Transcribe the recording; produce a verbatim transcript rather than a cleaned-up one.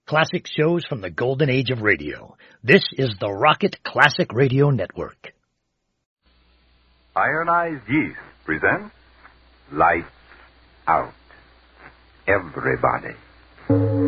classic shows from the golden age of radio. This is the Rocket Classic Radio Network. Ironized Yeast presents Lights Out. Everybody.